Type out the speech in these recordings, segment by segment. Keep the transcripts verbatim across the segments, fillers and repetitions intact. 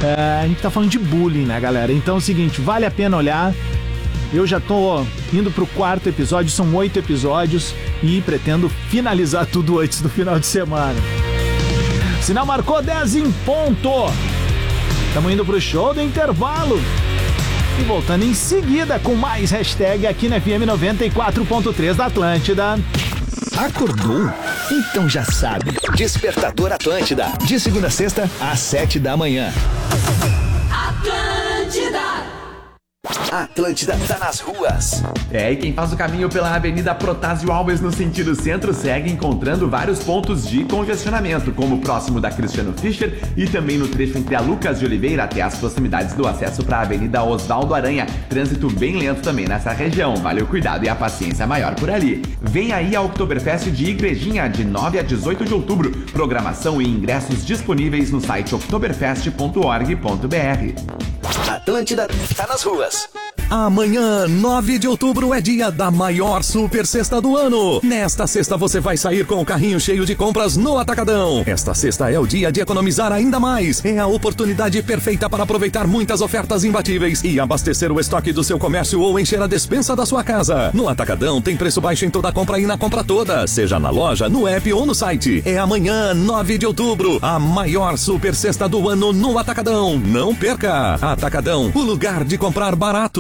É, a gente tá falando de bullying, né, galera? Então é o seguinte, vale a pena olhar. Eu já tô indo pro quarto episódio, são oito episódios e pretendo finalizar tudo antes do final de semana. Sinal marcou dez em ponto. Estamos indo pro show do intervalo. E voltando em seguida com mais hashtag aqui na F M noventa e quatro ponto três da Atlântida. Acordou? Então já sabe. Despertador Atlântida. De segunda a sexta, às sete da manhã. Atlântida. Atlântida tá nas ruas. É, e quem faz o caminho pela Avenida Protásio Alves no sentido centro segue encontrando vários pontos de congestionamento, como próximo da Cristiano Fischer e também no trecho entre a Lucas de Oliveira até as proximidades do acesso para a Avenida Osvaldo Aranha. Trânsito bem lento também nessa região, vale o cuidado e a paciência maior por ali. Vem aí a Oktoberfest de Igrejinha, de nove a dezoito de outubro. Programação e ingressos disponíveis no site oktoberfest ponto org ponto br. Atlântida tá nas ruas. Amanhã, nove de outubro, é dia da maior super sexta do ano. Nesta sexta você vai sair com o carrinho cheio de compras no Atacadão. Esta sexta é o dia de economizar ainda mais. É a oportunidade perfeita para aproveitar muitas ofertas imbatíveis e abastecer o estoque do seu comércio ou encher a despensa da sua casa. No Atacadão tem preço baixo em toda a compra e na compra toda, seja na loja, no app ou no site. É amanhã, nove de outubro, a maior super sexta do ano no Atacadão. Não perca! Atacadão, o lugar de comprar barato.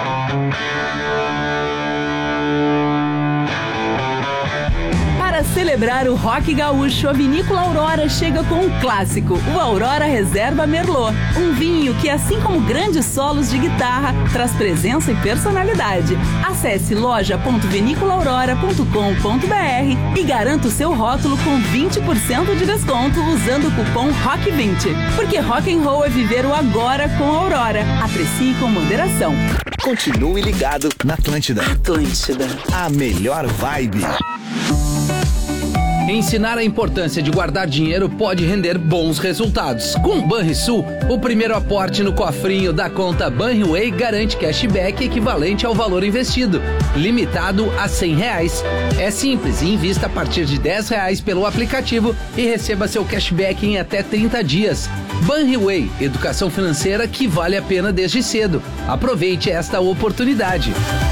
Para celebrar o rock gaúcho, a Vinícola Aurora chega com um clássico, o Aurora Reserva Merlot. Um vinho que, assim como grandes solos de guitarra, traz presença e personalidade. Acesse loja ponto vinícola aurora ponto com ponto br e garanta o seu rótulo com vinte por cento de desconto usando o cupom rock vinte. Porque rock and roll é viver o agora com a Aurora. Aprecie com moderação. Continue ligado na Atlântida. Atlântida. A melhor vibe. Ensinar a importância de guardar dinheiro pode render bons resultados. Com o Banrisul, o primeiro aporte no cofrinho da conta Banriway garante cashback equivalente ao valor investido, limitado a cem reais. É simples, invista a partir de dez reais pelo aplicativo e receba seu cashback em até trinta dias. Banriway, educação financeira que vale a pena desde cedo. Aproveite esta oportunidade.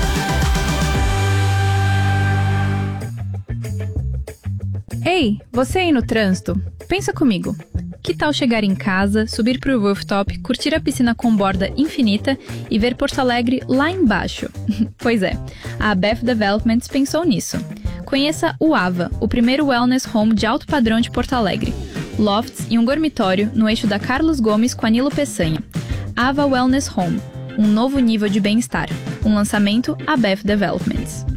Ei, você aí no trânsito, pensa comigo. Que tal chegar em casa, subir pro rooftop, curtir a piscina com borda infinita e ver Porto Alegre lá embaixo? Pois é, a A B F Developments pensou nisso. Conheça o AVA, o primeiro wellness home de alto padrão de Porto Alegre. Lofts e um dormitório no eixo da Carlos Gomes com a Nilo Peçanha. AVA Wellness Home, um novo nível de bem-estar. Um lançamento A B F Developments.